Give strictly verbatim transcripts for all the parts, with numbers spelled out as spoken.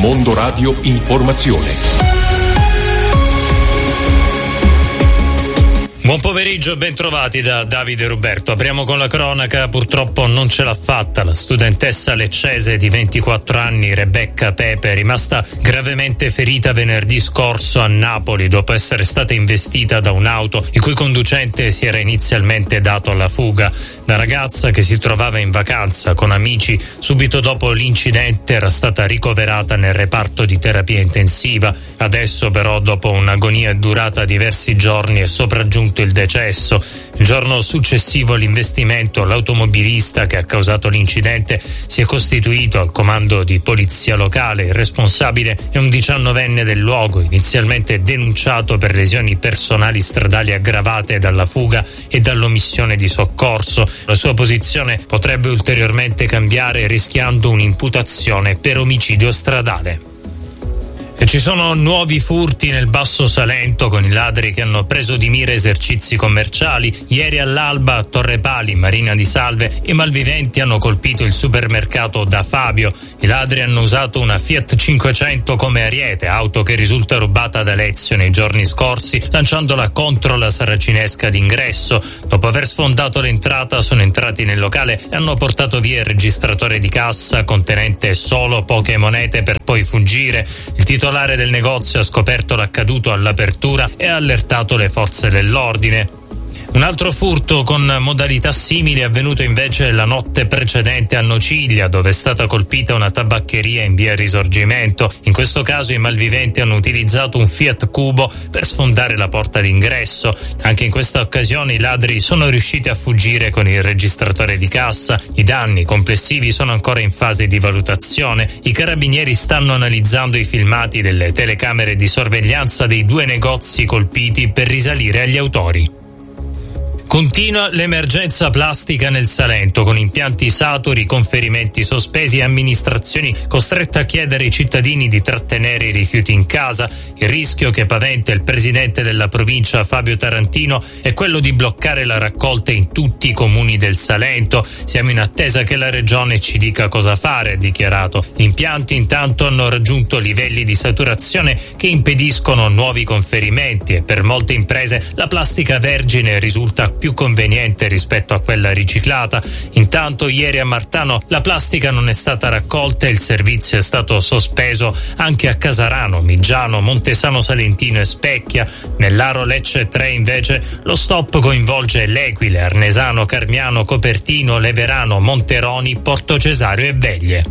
Mondo Radio Informazione. Buon pomeriggio, ben trovati da Davide Ruberto. Apriamo con la cronaca. Purtroppo non ce l'ha fatta la studentessa leccese di ventiquattro anni Rebecca Pepe, è rimasta gravemente ferita venerdì scorso a Napoli dopo essere stata investita da un'auto il cui conducente si era inizialmente dato alla fuga. La ragazza, che si trovava in vacanza con amici, subito dopo l'incidente era stata ricoverata nel reparto di terapia intensiva. Adesso però, dopo un'agonia durata diversi giorni, è sopraggiunto il decesso. Il giorno successivo all'investimento, l'automobilista che ha causato l'incidente si è costituito al comando di polizia locale. Il responsabile è un diciannovenne del luogo, inizialmente denunciato per lesioni personali stradali aggravate dalla fuga e dall'omissione di soccorso. La sua posizione potrebbe ulteriormente cambiare, rischiando un'imputazione per omicidio stradale. E ci sono nuovi furti nel Basso Salento, con i ladri che hanno preso di mira esercizi commerciali. Ieri all'alba a Torrepali, Marina di Salve, i malviventi hanno colpito il supermercato Da Fabio. I ladri hanno usato una Fiat cinquecento come ariete, auto che risulta rubata ad Alezio nei giorni scorsi, lanciandola contro la saracinesca d'ingresso. Dopo aver sfondato l'entrata, sono entrati nel locale e hanno portato via il registratore di cassa contenente solo poche monete per poi fuggire. Il titolare del negozio ha scoperto l'accaduto all'apertura e ha allertato le forze dell'ordine. Un altro furto con modalità simili è avvenuto invece la notte precedente a Nociglia, dove è stata colpita una tabaccheria in via Risorgimento. In questo caso i malviventi hanno utilizzato un Fiat Cubo per sfondare la porta d'ingresso. Anche in questa occasione i ladri sono riusciti a fuggire con il registratore di cassa. I danni complessivi sono ancora in fase di valutazione. I carabinieri stanno analizzando i filmati delle telecamere di sorveglianza dei due negozi colpiti per risalire agli autori. Continua l'emergenza plastica nel Salento, con impianti saturi, conferimenti sospesi e amministrazioni costrette a chiedere ai cittadini di trattenere i rifiuti in casa. Il rischio che paventa il presidente della provincia Fabio Tarantino è quello di bloccare la raccolta in tutti i comuni del Salento. Siamo in attesa che la regione ci dica cosa fare, ha dichiarato. Gli impianti intanto hanno raggiunto livelli di saturazione che impediscono nuovi conferimenti e per molte imprese la plastica vergine risulta più conveniente rispetto a quella riciclata. Intanto ieri a Martano la plastica non è stata raccolta e il servizio è stato sospeso anche a Casarano, Migiano, Montesano Salentino e Specchia. Nell'Aro Lecce tre invece lo stop coinvolge L'Equile, Arnesano, Carmiano, Copertino, Leverano, Monteroni, Porto Cesario e Veglie.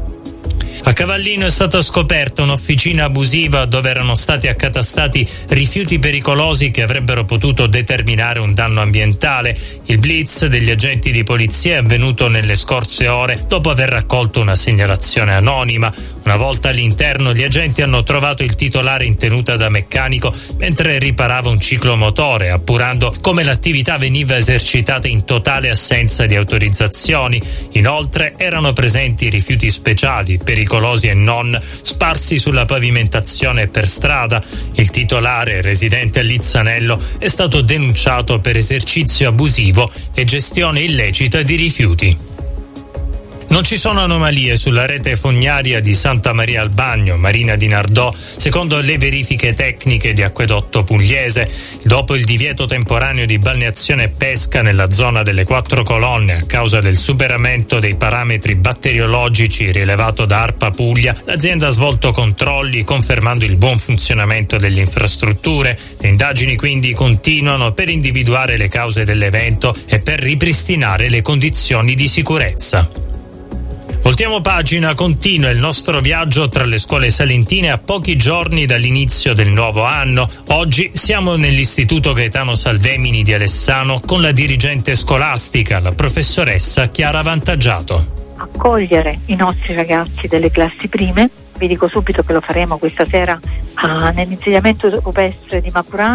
A Cavallino è stata scoperta un'officina abusiva dove erano stati accatastati rifiuti pericolosi che avrebbero potuto determinare un danno ambientale. Il blitz degli agenti di polizia è avvenuto nelle scorse ore dopo aver raccolto una segnalazione anonima. Una volta all'interno, gli agenti hanno trovato il titolare in tenuta da meccanico mentre riparava un ciclomotore, appurando come l'attività veniva esercitata in totale assenza di autorizzazioni. Inoltre erano presenti rifiuti speciali, pericolosi e non, sparsi sulla pavimentazione e per strada. Il titolare, residente a Lizzanello, è stato denunciato per esercizio abusivo e gestione illecita di rifiuti. Non ci sono anomalie sulla rete fognaria di Santa Maria al Bagno, Marina di Nardò, secondo le verifiche tecniche di Acquedotto Pugliese. Dopo il divieto temporaneo di balneazione e pesca nella zona delle Quattro Colonne a causa del superamento dei parametri batteriologici rilevato da ARPA Puglia, l'azienda ha svolto controlli confermando il buon funzionamento delle infrastrutture. Le indagini quindi continuano per individuare le cause dell'evento e per ripristinare le condizioni di sicurezza. Voltiamo pagina, continua il nostro viaggio tra le scuole salentine a pochi giorni dall'inizio del nuovo anno. Oggi siamo nell'Istituto Gaetano Salvemini di Alessano con la dirigente scolastica, la professoressa Chiara Vantaggiato. Accogliere i nostri ragazzi delle classi prime, vi dico subito che lo faremo questa sera ah, nell'insediamento rupestre di Macurano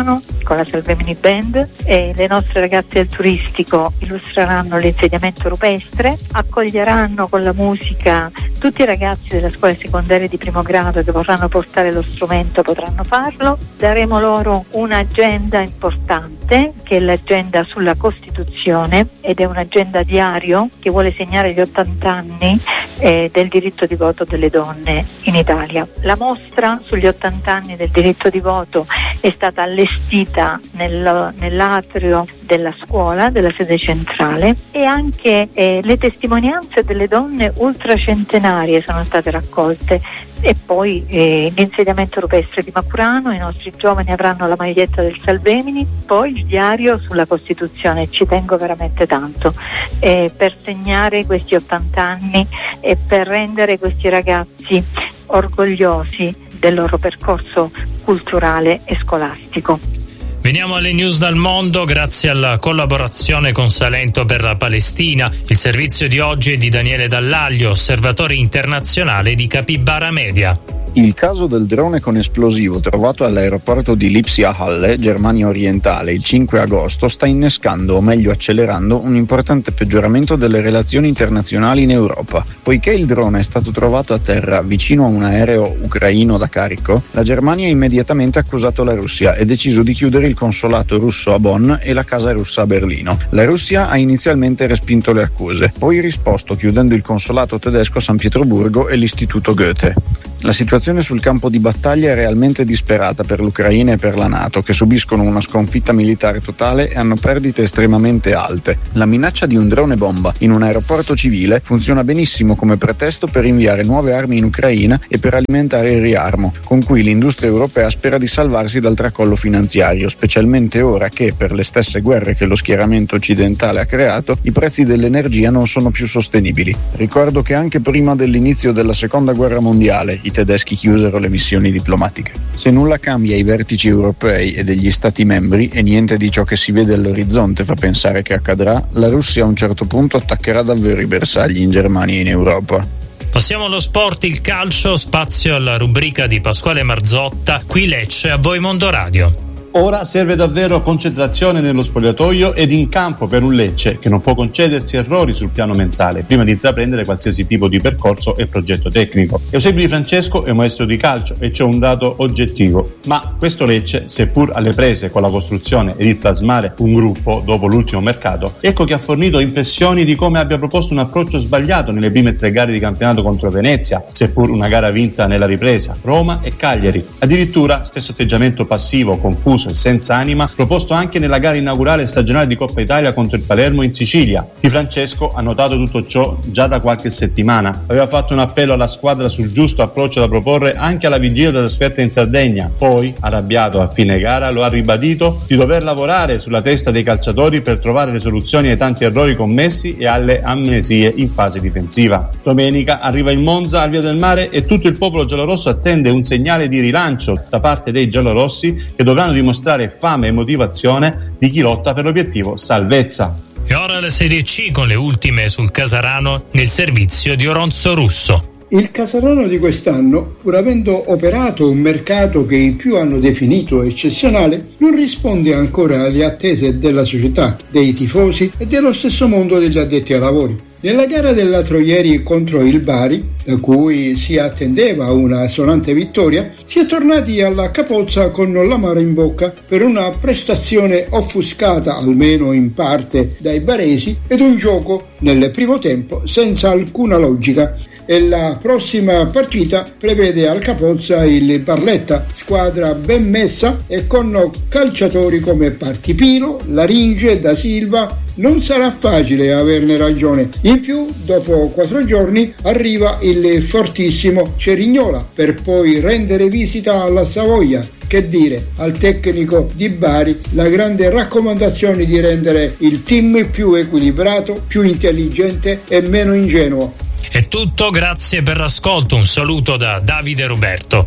con la Salvemini Band, e le nostre ragazze del turistico illustreranno l'insediamento rupestre, accoglieranno con la musica tutti i ragazzi della scuola secondaria di primo grado che vorranno portare lo strumento, potranno farlo. Daremo loro un'agenda importante, che è l'agenda sulla Costituzione, ed è un'agenda diario che vuole segnare gli ottanta anni eh, del diritto di voto delle donne in Italia. La mostra sugli ottanta anni del diritto di voto è stata allestita nel, nell'atrio della scuola, della sede centrale, e anche eh, le testimonianze delle donne ultracentenarie sono state raccolte, e poi eh, l'insediamento rupestre di Macurano. I nostri giovani avranno la maglietta del Salvemini, poi il diario sulla Costituzione. Ci tengo veramente tanto eh, per segnare questi ottanta anni e per rendere questi ragazzi orgogliosi del loro percorso culturale e scolastico. Veniamo alle news dal mondo, grazie alla collaborazione con Salento per la Palestina. Il servizio di oggi è di Daniele Dallaglio, osservatore internazionale di Capybara Media. Il caso del drone con esplosivo trovato all'aeroporto di Lipsia Halle, Germania orientale, il cinque agosto sta innescando, o meglio accelerando, un importante peggioramento delle relazioni internazionali in Europa. Poiché il drone è stato trovato a terra vicino a un aereo ucraino da carico, la Germania ha immediatamente accusato la Russia e deciso di chiudere il consolato russo a Bonn e la casa russa a Berlino. La Russia ha inizialmente respinto le accuse, poi risposto chiudendo il consolato tedesco a San Pietroburgo e l'istituto Goethe. La situazione sul campo di battaglia è realmente disperata per l'Ucraina e per la NATO, che subiscono una sconfitta militare totale e hanno perdite estremamente alte. La minaccia di un drone bomba in un aeroporto civile funziona benissimo come pretesto per inviare nuove armi in Ucraina e per alimentare il riarmo, con cui l'industria europea spera di salvarsi dal tracollo finanziario, specialmente ora che, per le stesse guerre che lo schieramento occidentale ha creato, i prezzi dell'energia non sono più sostenibili. Ricordo che anche prima dell'inizio della seconda guerra mondiale i tedeschi chiusero le missioni diplomatiche. Se nulla cambia ai vertici europei e degli stati membri, e niente di ciò che si vede all'orizzonte fa pensare che accadrà, la Russia a un certo punto attaccherà davvero i bersagli in Germania e in Europa. Passiamo allo sport, il calcio, spazio alla rubrica di Pasquale Marzotta, qui Lecce, a voi Mondo Radio. Ora serve davvero concentrazione nello spogliatoio ed in campo per un Lecce che non può concedersi errori sul piano mentale prima di intraprendere qualsiasi tipo di percorso e progetto tecnico. Eusebio Di Francesco è un maestro di calcio e c'è un dato oggettivo, ma questo Lecce, seppur alle prese con la costruzione ed il plasmare un gruppo dopo l'ultimo mercato, ecco che ha fornito impressioni di come abbia proposto un approccio sbagliato nelle prime tre gare di campionato contro Venezia, seppur una gara vinta nella ripresa, Roma e Cagliari. Addirittura stesso atteggiamento passivo, confuso e senza anima proposto anche nella gara inaugurale stagionale di Coppa Italia contro il Palermo in Sicilia. Di Francesco ha notato tutto ciò già da qualche settimana. Aveva fatto un appello alla squadra sul giusto approccio da proporre anche alla vigilia della trasferta in Sardegna. Poi, arrabbiato a fine gara, lo ha ribadito di dover lavorare sulla testa dei calciatori per trovare le soluzioni ai tanti errori commessi e alle amnesie in fase difensiva. Domenica arriva il Monza al Via del Mare e tutto il popolo giallorosso attende un segnale di rilancio da parte dei giallorossi, che dovranno dimostrare fame e motivazione di chi lotta per l'obiettivo salvezza. E ora la Serie C con le ultime sul Casarano nel servizio di Oronzo Russo. Il Casarano di quest'anno, pur avendo operato un mercato che i più hanno definito eccezionale, non risponde ancora alle attese della società, dei tifosi e dello stesso mondo degli addetti ai lavori. Nella gara dell'altro ieri contro il Bari, da cui si attendeva una sonante vittoria, si è tornati alla capozza con l'amaro in bocca per una prestazione offuscata, almeno in parte, dai baresi ed un gioco nel primo tempo senza alcuna logica. E la prossima partita prevede al capozza il Barletta, squadra ben messa e con calciatori come Partipino, Laringe, Da Silva. Non sarà facile averne ragione. In più, dopo quattro giorni, arriva il fortissimo Cerignola per poi rendere visita alla Savoia. Che dire, al tecnico di Bari la grande raccomandazione di rendere il team più equilibrato, più intelligente e meno ingenuo. È tutto, grazie per l'ascolto, un saluto da Davide Roberto.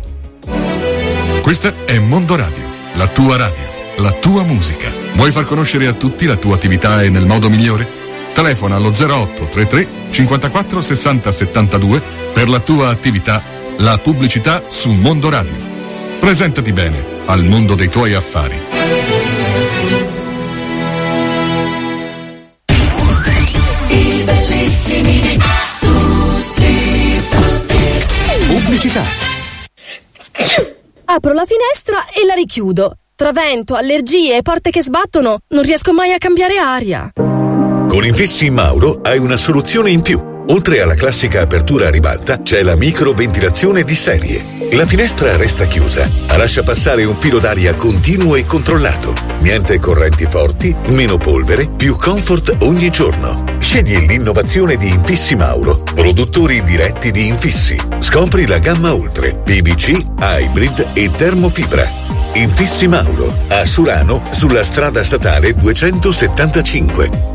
Questa è Mondo Radio, la tua radio, la tua musica. Vuoi far conoscere a tutti la tua attività e nel modo migliore? Telefona allo zero otto trentatré cinquantaquattro sessanta settantadue per la tua attività, la pubblicità su Mondo Radio. Presentati bene al mondo dei tuoi affari. pubblicità. Apro la finestra e la richiudo. Tra vento, allergie e porte che sbattono, non riesco mai a cambiare aria. Con Infissi Mauro hai una soluzione in più. Oltre alla classica apertura a ribalta, c'è la microventilazione di serie. La finestra resta chiusa, ma lascia passare un filo d'aria continuo e controllato. Niente correnti forti, meno polvere, più comfort ogni giorno. Scegli l'innovazione di Infissi Mauro, produttori diretti di infissi. Scopri la gamma Ultre, P V C, Hybrid e termofibra. Infissi Mauro, a Surano, sulla strada statale duecentosettantacinque.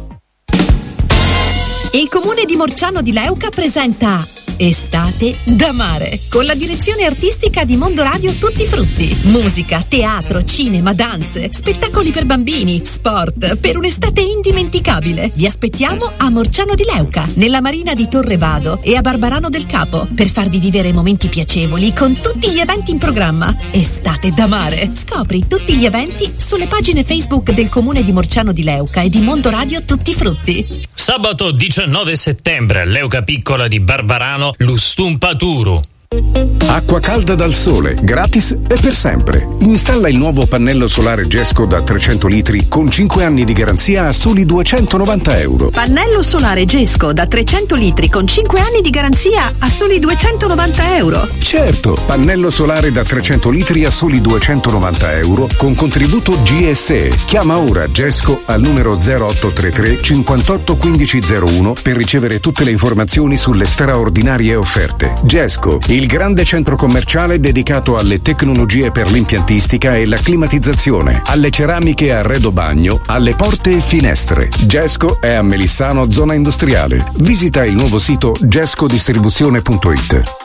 Il comune di Morciano di Leuca presenta Estate da mare, con la direzione artistica di Mondo Radio Tutti Frutti. Musica, teatro, cinema, danze, spettacoli per bambini, sport, per un'estate indimenticabile. Vi aspettiamo a Morciano di Leuca, nella marina di Torre Vado e a Barbarano del Capo, per farvi vivere momenti piacevoli con tutti gli eventi in programma. Estate da mare. Scopri tutti gli eventi sulle pagine Facebook del comune di Morciano di Leuca e di Mondo Radio Tutti Frutti. Sabato diciannove settembre a Leuca Piccola di Barbarano, L'Ustumpaturu. Acqua calda dal sole, gratis e per sempre. Installa il nuovo pannello solare Gesco da trecento litri con cinque anni di garanzia a soli duecentonovanta euro. Pannello solare Gesco da trecento litri con cinque anni di garanzia a soli duecentonovanta euro. Certo, pannello solare da trecento litri a soli duecentonovanta euro con contributo G S E. Chiama ora Gesco al numero zero otto tre tre cinquantotto quindici zero uno per ricevere tutte le informazioni sulle straordinarie offerte. Gesco, il grande centro commerciale dedicato alle tecnologie per l'impiantistica e la climatizzazione, alle ceramiche a arredo bagno, alle porte e finestre. Gesco è a Melissano, zona industriale. Visita il nuovo sito gescodistribuzione punto it.